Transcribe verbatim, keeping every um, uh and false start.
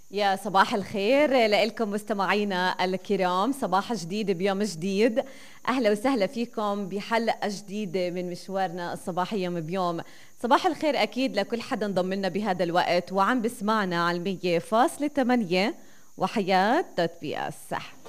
يا صباح الخير لكم مستمعينا الكرام، صباح جديد بيوم جديد. أهلا وسهلا فيكم بحلقة جديدة من مشوارنا الصباحي يوم بيوم. صباح الخير أكيد لكل حدا انضم لنا بهذا الوقت وعم بسمعنا على المية فاصلة ثمانية وحياة دوت بي اس.